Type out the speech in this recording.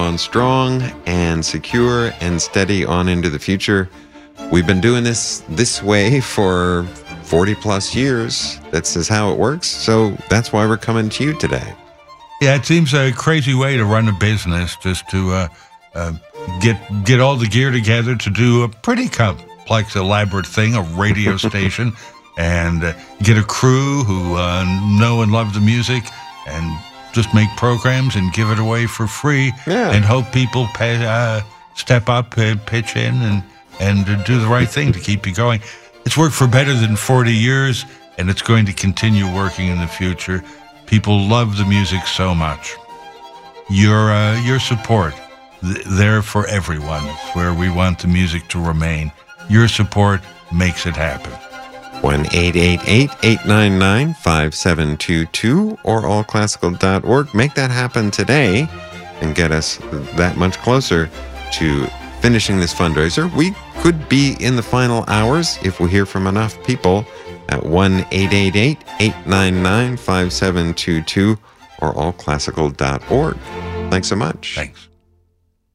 on strong and secure and steady on into the future. We've been doing this way for 40 plus years. This is how it works. So that's why we're coming to you today. Yeah, it seems a crazy way to run a business, just to get all the gear together to do a pretty complex, elaborate thing, a radio station, and get a crew who know and love the music, and just make programs and give it away for free, and hope people step up and pitch in and do the right thing to keep you going. It's worked for better than 40 years, and it's going to continue working in the future. People love the music so much. Your support, there for everyone, is where we want the music to remain. Your support makes it happen. 1-888-899-5722 or allclassical.org. Make that happen today and get us that much closer to finishing this fundraiser. We could be in the final hours if we hear from enough people at 1-888-899-5722 or allclassical.org. Thanks so much. Thanks.